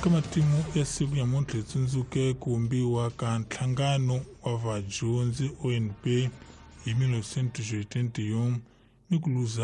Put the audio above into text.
eka matimu ya siku ya montle tsundzuke kuumbiwa ka nhlangano wa vadyondzi ONP hi 1981 ni ku luza